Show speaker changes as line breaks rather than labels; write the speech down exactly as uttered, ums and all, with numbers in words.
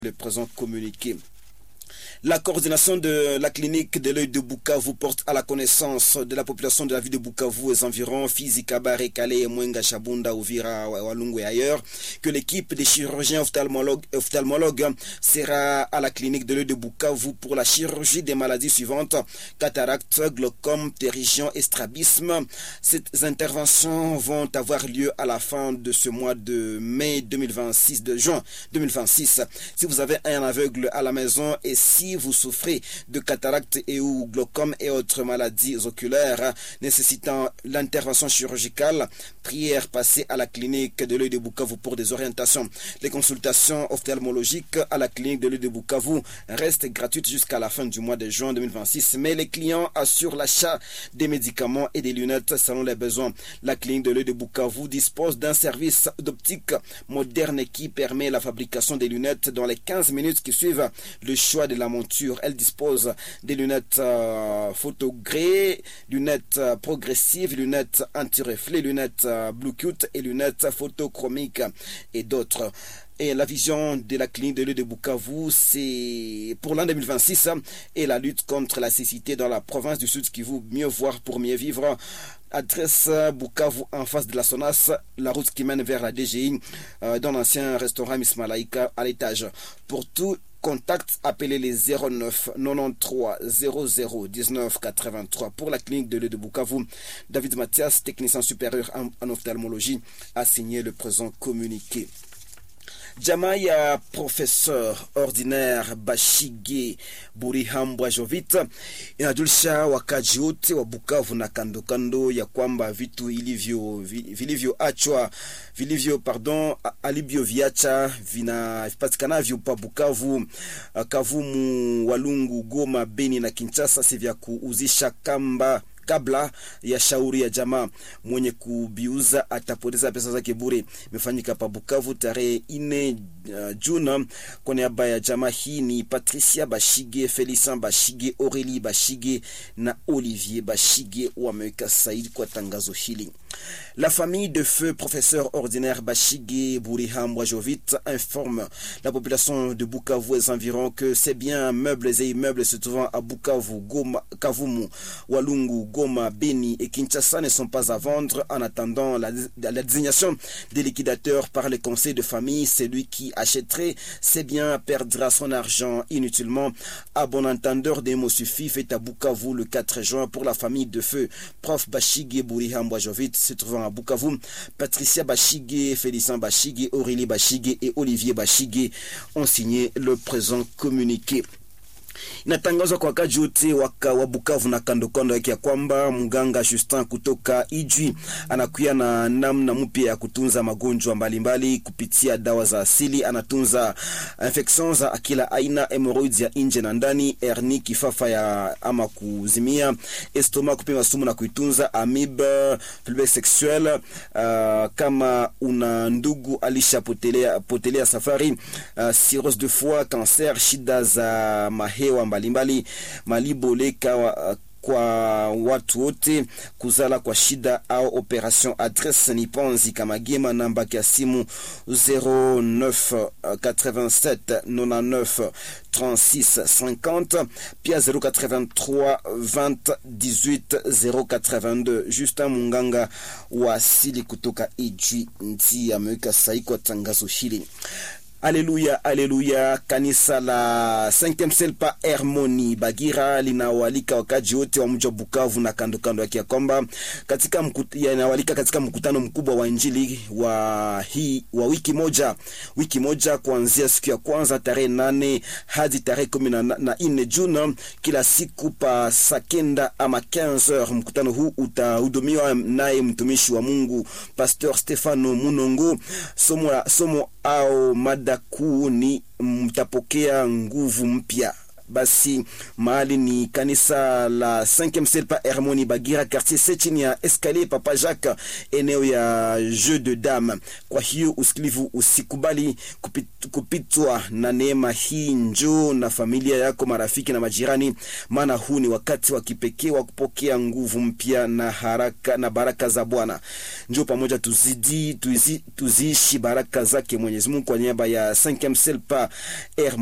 Le présent communiqué. La coordination de la clinique de l'œil de Bukavu porte à la connaissance de la population de la ville de Bukavu et les environs, Fizi, Kabare, Kale, Mwenga, Chabunda, Uvira, Walungu et ailleurs, que l'équipe des chirurgiens ophtalmologues, ophtalmologues sera à la clinique de l'œil de Bukavu pour la chirurgie des maladies suivantes: cataracte, glaucome, ptérygion et strabisme. Ces interventions vont avoir lieu à la fin de ce mois de mai deux mille vingt-six, de juin deux mille vingt-six. Si vous avez un aveugle à la maison et si vous souffrez de cataracte et ou glaucome et autres maladies oculaires nécessitant l'intervention chirurgicale, prière passée à la clinique de l'œil de Bukavu pour des orientations. Les consultations ophtalmologiques à la clinique de l'œil de Bukavu restent gratuites jusqu'à la fin du mois de juin deux mille vingt-six, mais les clients assurent l'achat des médicaments et des lunettes selon les besoins. La clinique de l'œil de Bukavu dispose d'un service d'optique moderne qui permet la fabrication des lunettes dans les quinze minutes qui suivent le choix de la monture. Elle dispose des lunettes euh, photogrées, lunettes euh, progressives, lunettes anti-reflets, lunettes euh, Bluetooth et lunettes photochromiques et d'autres. Et la vision de la clinique de l'œil de Bukavu, c'est pour l'an deux mille vingt-six et la lutte contre la cécité dans la province du Sud Kivu, mieux voir pour mieux vivre. Adresse Bukavu en face de la SONAS, la route qui mène vers la D G I, euh, dans l'ancien restaurant Miss Malaika à l'étage. Pour tout contact, appelez les zéro neuf quatre-vingt-treize zéro zéro dix-neuf quatre-vingt-trois. Pour la clinique de l'œil de Bukavu, David Mathias, technicien supérieur en, en ophtalmologie, a signé le présent communiqué. Jamaa ya professeur ordinaire Bashige Burihambwa Jovit inajulisha wakaji wote wa Bukavu na kando kando ya kwamba vitu ilivyo vilivyoachwa vilivyo pardon alibio viacha vinapatikanavyo pa Bukavu, Kavumu, Walungu, Goma, Beni na Kinshasa si vya kuuzisha kamba kabla ya shauri ya jamaa. Mwenye kubiuza atapoteza pesa zake bure. Imefanyika pa Bukavu tarehe nne uh, June. Kwa niaba ya jamaa hii ni Patricia Bashige, Felicien Bashige, Aurélie Bashige na Olivier Bashige wameweka saidi kwa tangazo hili. La famille de feu professeur ordinaire Bashige Burihambwa Jovit informe la population de Bukavu et les environs que ces biens meubles et immeubles se trouvant à Bukavu, Goma, Kavumu, Walungu, Goma, Beni et Kinshasa ne sont pas à vendre en attendant la, la désignation des liquidateurs par le conseil de famille. Celui qui achèterait ces biens perdra son argent inutilement. À bon entendeur, des mots suffit fait à Bukavu le quatre juin pour la famille de feu prof Bashige Burihambwa Jovit se trouvant à Bukavu. Patricia Bashige, Félicien Bashige, Aurélie Bashige et Olivier Bashige ont signé le présent communiqué. Inatangazwa kwa wakaji wote waka wa Bukavu na kando kando yake kwamba mganga Justin kutoka Ijwi anakuya na namna mpya ya kutunza magonjwa mbalimbali kupitia dawa za asili. Anatunza infections za kila aina, hemorrhoids ya nje na ndani, hernie, kifafa ya ama kuzimia, estoma, kupima sumu na kuitunza, amoeba, faiblesse sexuelle. Uh, kama una ndugu alishapotelea potelea safari, uh, cirrhose de foie, cancer, shida za mahewa mbalimbali, maliboleka wa, kwa watu wote, kuzala kwa shida au operation. Adresse ni Panzi Kamagema, namba ya simu zéro neuf quatre-vingt-sept quatre-vingt-neuf trente-six cinquante, pia zéro quatre-vingt-trois vingt dix-huit zéro quatre-vingt-deux. Justin Munganga wa asili kutoka Ijwi nti ameweka sahihi kwa tangazo hili. Alléluia, alléluia. Kanisa la cinquième Selpa Harmonie Bagira linawalika wakaji wote wa mji wa Bukavu na kando kando yake kwamba katika mkutano inawalika katika mkutano mkubwa wa injili wa hii wa wiki moja wiki moja kuanzia siku ya kwanza tarehe nane hadi tarehe kumi na nne June, kila siku pa sakenda ama quinze heures. Mkutano huu utahudumiwa naye mtumishi wa Mungu Pastor Stefano Munongo. Somo somo au mada kuu ni mtapokea nguvu mpya. Basi mahali ni kanisa la cinquième Selpa Hermoni Bagira quartier chini ya Escalier Papa Jacques, eneo ya jeu de dame. Kwa hiyo usikilivu, usikubali kupit, kupitwa na neema hii. Njoo na familia yako, marafiki na majirani, maana huu ni wakati wa kipekee wa kupokea nguvu mpya na haraka na baraka za Bwana. Njoo pamoja tuzidi tuzi, tuziishi baraka zake Mwenyezi Mungu kwa niaba ya cinquième Selpa Hermoni